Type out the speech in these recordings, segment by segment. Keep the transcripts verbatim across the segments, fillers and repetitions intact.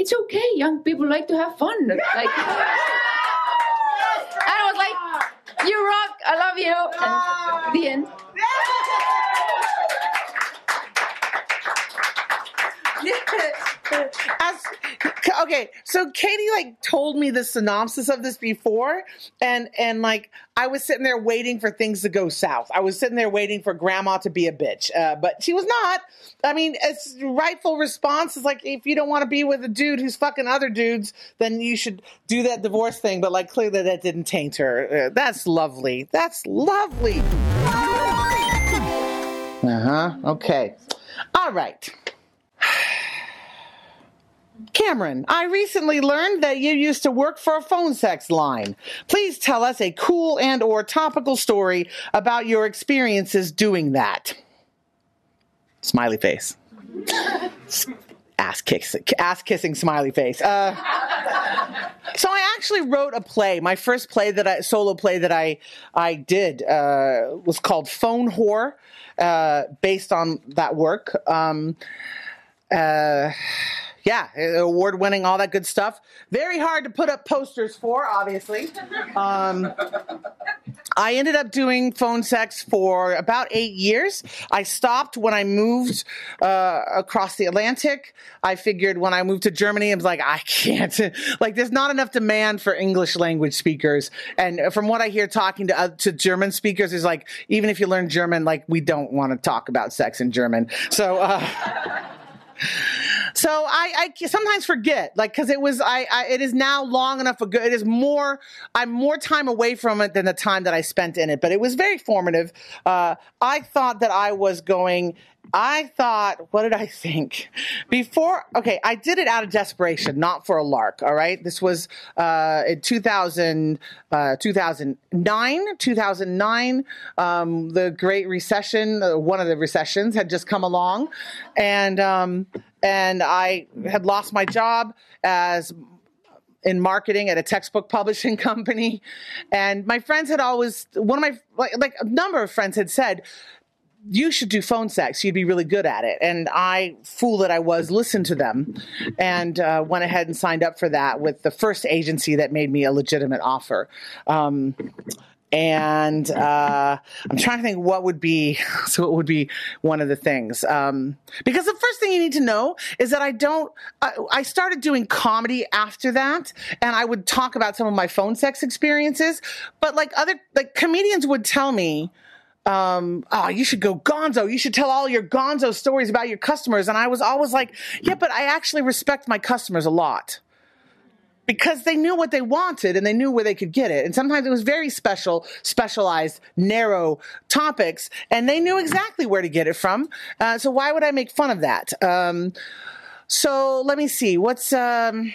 it's okay. Young people like to have fun. Like, and I was like, you rock. I love you. And the end. As, okay, so Katie like told me the synopsis of this before, and and like I was sitting there waiting for things to go south. I was sitting there waiting for grandma to be a bitch, uh, but she was not. I mean, it's rightful response is like, if you don't want to be with a dude who's fucking other dudes, then you should do that divorce thing. But like clearly that didn't taint her. Uh, that's lovely. That's lovely. Uh huh. Okay. All right. Cameron, I recently learned that you used to work for a phone sex line. Please tell us a cool and or topical story about your experiences doing that. Smiley face. Ass kissing, ass kissing smiley face. Uh, so I actually wrote a play. My first play that I, solo play that I, I did uh, was called Phone Whore, uh, based on that work. Um, uh, Yeah, award-winning, all that good stuff. Very hard to put up posters for, obviously. Um, I ended up doing phone sex for about eight years. I stopped when I moved uh, across the Atlantic. I figured when I moved to Germany, I was like, I can't. Like, there's not enough demand for English language speakers. And from what I hear talking to uh, to German speakers is like, even if you learn German, like, we don't want to talk about sex in German. So... Uh, So I, I sometimes forget, like, because it was, I, I, it is now long enough ago. It is more, I'm more time away from it than the time that I spent in it. But it was very formative. Uh, I thought that I was going. I thought, what did I think? Before, okay, I did it out of desperation, not for a lark, all right? This was uh, in two thousand, uh, two thousand nine, two thousand nine, um, the Great Recession, uh, one of the recessions had just come along, and um, and I had lost my job as in marketing at a textbook publishing company, and my friends had always, one of my, like, like a number of friends had said, you should do phone sex. You'd be really good at it. And I, fool that I was, listened to them and uh, went ahead and signed up for that with the first agency that made me a legitimate offer. Um, and uh, I'm trying to think what would be, so it would be one of the things. Um, because the first thing you need to know is that I don't, I, I started doing comedy after that, and I would talk about some of my phone sex experiences. But like other, like comedians would tell me, Um, oh, you should go gonzo. You should tell all your gonzo stories about your customers. And I was always like, yeah, but I actually respect my customers a lot because they knew what they wanted and they knew where they could get it. And sometimes it was very special, specialized, narrow topics, and they knew exactly where to get it from. Uh, so why would I make fun of that? Um, so let me see. What's, um,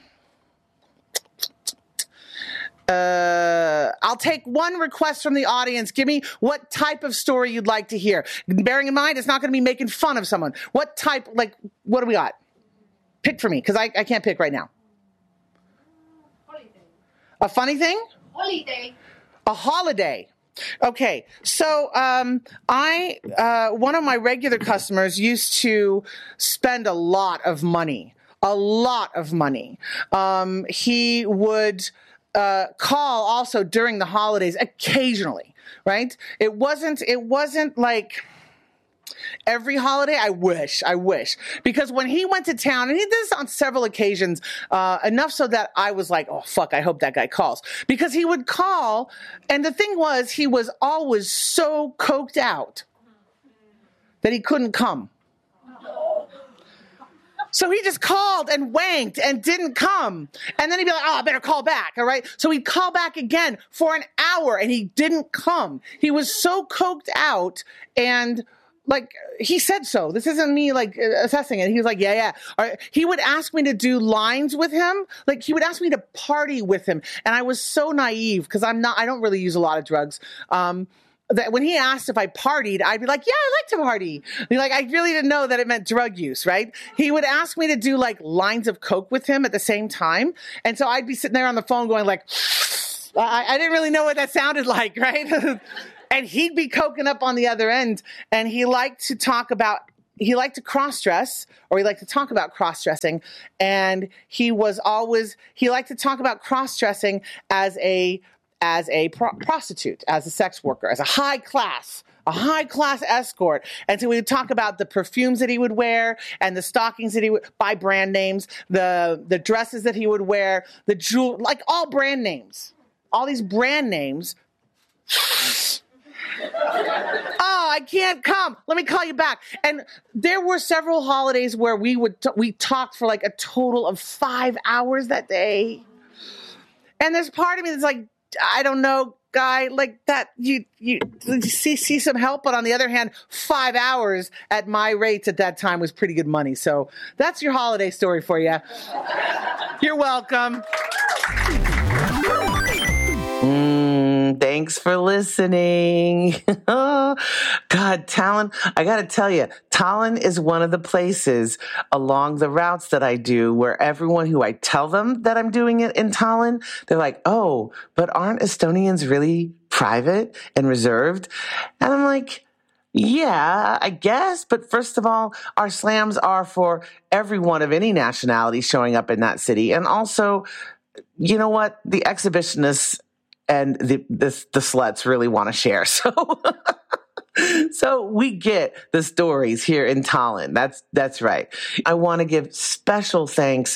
Uh, I'll take one request from the audience. Give me what type of story you'd like to hear. Bearing in mind, it's not going to be making fun of someone. What type, like, what do we got? Pick for me, because I, I can't pick right now. Holiday. A funny thing? Holiday. A holiday. Okay, so um, I, uh, one of my regular customers used to spend a lot of money, a lot of money. Um, he would... Uh, call also during the holidays occasionally, right? It wasn't, it wasn't like every holiday. I wish, I wish. Because when he went to town, and he did this on several occasions, uh, enough so that I was like, oh, fuck, I hope that guy calls. Because he would call, and the thing was, he was always so coked out that he couldn't come. So he just called and wanked and didn't come. And then he'd be like, oh, I better call back, all right? So he'd call back again for an hour, and he didn't come. He was so coked out, and, like, he said so. This isn't me, like, assessing it. He was like, yeah, yeah. All right. He would ask me to do lines with him. Like, he would ask me to party with him. And I was so naive, because I'm not, I don't really use a lot of drugs. Um, that when he asked if I partied, I'd be like, yeah, I like to party. Like, I really didn't know that it meant drug use, right? He would ask me to do like lines of coke with him at the same time. And so I'd be sitting there on the phone going like, I, I didn't really know what that sounded like, right? And he'd be coking up on the other end. And he liked to talk about he liked to cross-dress, or he liked to talk about cross-dressing, and he was always, he liked to talk about cross-dressing as a, as a pro- prostitute, as a sex worker, as a high class, a high class escort. And so we would talk about the perfumes that he would wear and the stockings that he would buy, brand names, the, the dresses that he would wear, the jewel, like all brand names, all these brand names. Oh, I can't come. Let me call you back. And there were several holidays where we would t- we talked for like a total of five hours that day. And there's part of me that's like, I don't know, guy, like that. You you see see some help, but on the other hand, five hours at my rates at that time was pretty good money. So that's your holiday story for you. You're welcome. Mm, thanks for listening. God, Tallinn, I got to tell you, Tallinn is one of the places along the routes that I do where everyone who I tell them that I'm doing it in Tallinn, they're like, oh, but aren't Estonians really private and reserved? And I'm like, yeah, I guess. But first of all, our slams are for everyone of any nationality showing up in that city. And also, you know what? The exhibitionists and the, the, the sluts really want to share. So, so we get the stories here in Tallinn. That's, that's right. I want to give special thanks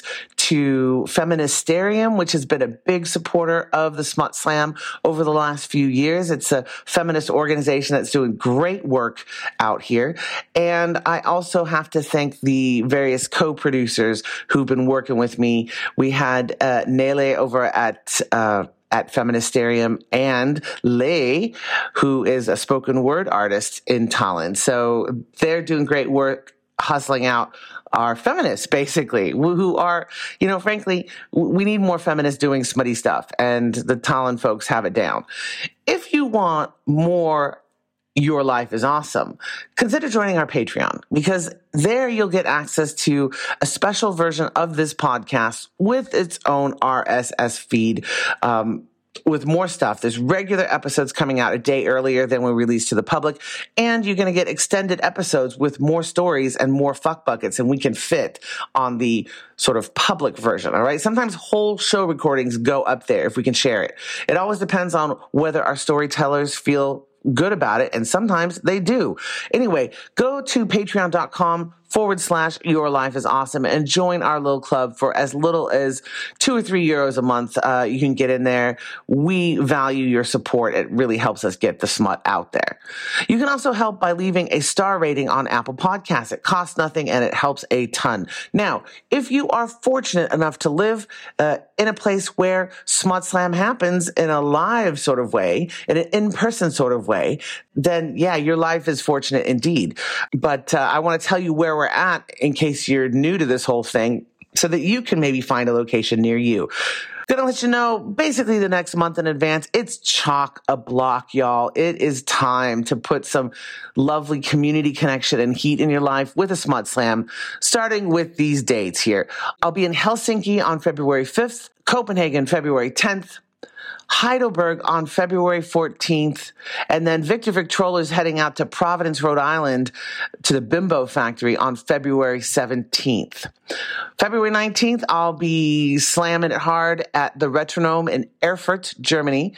to Feministerium, which has been a big supporter of the Smut Slam over the last few years. It's a feminist organization that's doing great work out here. And I also have to thank the various co-producers who've been working with me. We had uh, Nele over at uh at Feministerium, and Lei, who is a spoken word artist in Tallinn. So they're doing great work hustling out our feminists, basically, who are, you know, frankly, we need more feminists doing smutty stuff, and the Tallinn folks have it down. If you want more Your Life is Awesome, consider joining our Patreon, because there you'll get access to a special version of this podcast with its own R S S feed, um, with more stuff. There's regular episodes coming out a day earlier than we release to the public, and you're going to get extended episodes with more stories and more fuck buckets than we can fit on the sort of public version, all right? Sometimes whole show recordings go up there if we can share it. It always depends on whether our storytellers feel good about it, and sometimes they do. Anyway, go to patreon.com forward slash Your Life is Awesome and join our little club for as little as two or three euros a month. Uh, you can get in there. We value your support. It really helps us get the smut out there. You can also help by leaving a star rating on Apple Podcasts. It costs nothing and it helps a ton. Now, if you are fortunate enough to live uh, in a place where Smut Slam happens in a live sort of way, in an in-person sort of way, then yeah, your life is fortunate indeed. But uh, I want to tell you where we're at in case you're new to this whole thing so that you can maybe find a location near you. Gonna let you know basically the next month in advance. It's chock a block, y'all. It is time to put some lovely community connection and heat in your life with a Smut Slam, starting with these dates here. I'll be in Helsinki on February fifth, Copenhagen February tenth, Heidelberg on February fourteenth, and then Victor Victrola is heading out to Providence, Rhode Island to the Bimbo Factory on February seventeenth. February nineteenth, I'll be slamming it hard at the Retronome in Erfurt, Germany.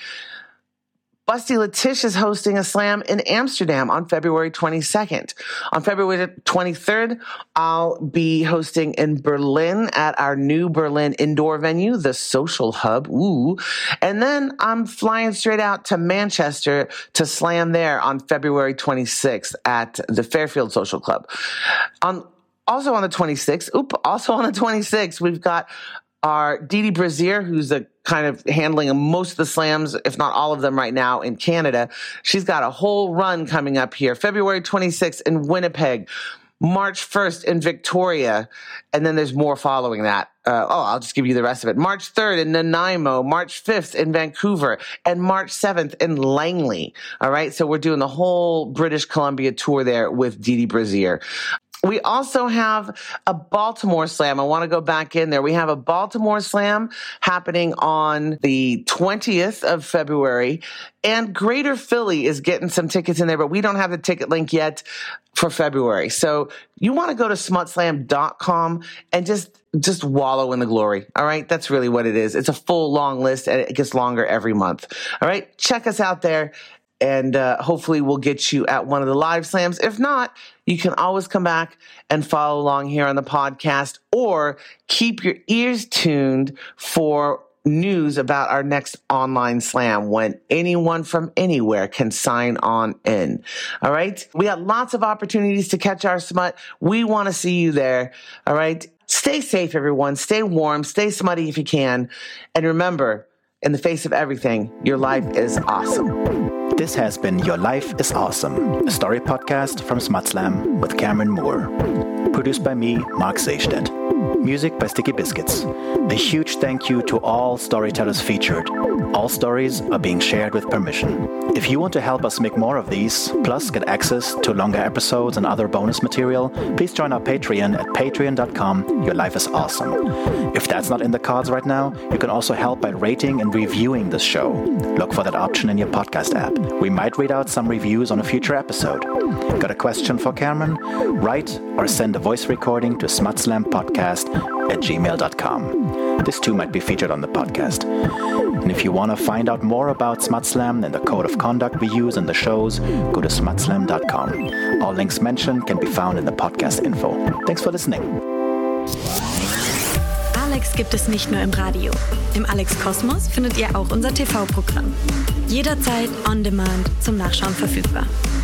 Busty Letish is hosting a slam in Amsterdam on February twenty-second. On February twenty-third, I'll be hosting in Berlin at our new Berlin indoor venue, the Social Hub. Ooh. And then I'm flying straight out to Manchester to slam there on February twenty-sixth at the Fairfield Social Club. On, also on the twenty-sixth, oop, also on the twenty-sixth, we've got our Didi Brazier, who's a kind of handling most of the slams, if not all of them right now in Canada. She's got a whole run coming up here. February twenty-sixth in Winnipeg, March first in Victoria, and then there's more following that. Uh, oh, I'll just give you the rest of it. March third in Nanaimo, March fifth in Vancouver, and March seventh in Langley. All right, so we're doing the whole British Columbia tour there with Didi Brazier. We also have a Baltimore Slam. I want to go back in there. We have a Baltimore Slam happening on the twentieth of February, and Greater Philly is getting some tickets in there, but we don't have the ticket link yet for February. So you want to go to smut slam dot com and just just wallow in the glory. All right. That's really what it is. It's a full long list, and it gets longer every month. All right. Check us out there. And uh, hopefully we'll get you at one of the live slams. If not, you can always come back and follow along here on the podcast, or keep your ears tuned for news about our next online slam when anyone from anywhere can sign on in. All right. We got lots of opportunities to catch our smut. We want to see you there. All right. Stay safe, everyone. Stay warm. Stay smutty if you can. And remember, in the face of everything, your life is awesome. This has been Your Life is Awesome, a story podcast from SmutSlam with Cameron Moore. Produced by me, Mark Seistedt. Music by Sticky Biscuits. A huge thank you to all storytellers featured. All stories are being shared with permission. If you want to help us make more of these, plus get access to longer episodes and other bonus material, please join our Patreon at patreon dot com. Your Life is Awesome. If that's not in the cards right now, you can also help by rating and reviewing this show. Look for that option in your podcast app. We might read out some reviews on a future episode. Got a question for Cameron? Write or send a voice recording to smutslampodcast at gmail dot com. This too might be featured on the podcast. And if you want to find out more about SmutSlam and the code of conduct we use in the shows, go to smut slam dot com. All links mentioned can be found in the podcast info. Thanks for listening. Alex gibt es nicht nur im Radio. Im Alex Kosmos findet ihr auch unser T V-Programm. Jederzeit on demand zum Nachschauen verfügbar.